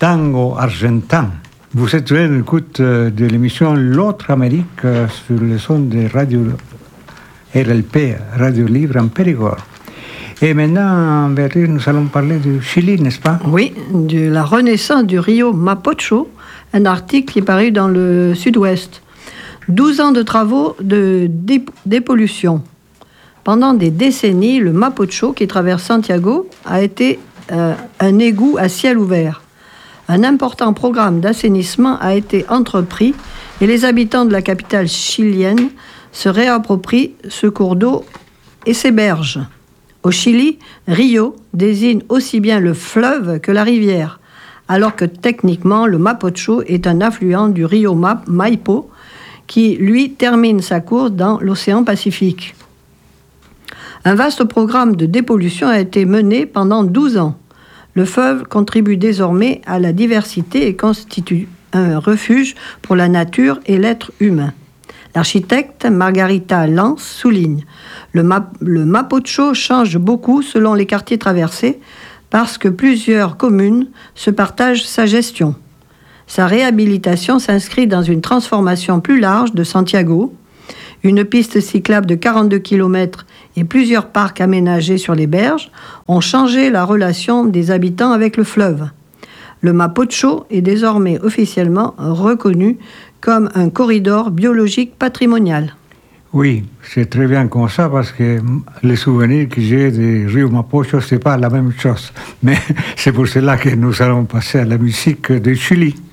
tango argentin. Vous êtes à l'écoute de l'émission L'autre Amérique sur le son de Radio RLP, Radio Libre en Périgord. Et maintenant, Berlin, nous allons parler du Chili, n'est-ce pas? Oui, de la renaissance du Rio Mapocho, un article qui est paru dans le Sud-Ouest. 12 ans de travaux de dépollution. Pendant des décennies, le Mapocho, qui traverse Santiago, a été un égout à ciel ouvert. Un important programme d'assainissement a été entrepris et les habitants de la capitale chilienne se réapproprient ce cours d'eau et ses berges. Au Chili, Rio désigne aussi bien le fleuve que la rivière, alors que techniquement, le Mapocho est un affluent du Rio Maipo, qui, lui, termine sa course dans l'océan Pacifique. Un vaste programme de dépollution a été mené pendant 12 ans. Le fleuve contribue désormais à la diversité et constitue un refuge pour la nature et l'être humain. L'architecte Margarita Lance souligne « Le Mapocho change beaucoup selon les quartiers traversés parce que plusieurs communes se partagent sa gestion. Sa réhabilitation s'inscrit dans une transformation plus large de Santiago, une piste cyclable de 42 km et plusieurs parcs aménagés sur les berges ont changé la relation des habitants avec le fleuve. Le Mapocho est désormais officiellement reconnu comme un corridor biologique patrimonial. » Oui, c'est très bien comme ça parce que les souvenirs que j'ai du Rio Mapocho, c'est pas la même chose. Mais c'est pour cela que nous allons passer à la musique de Chili.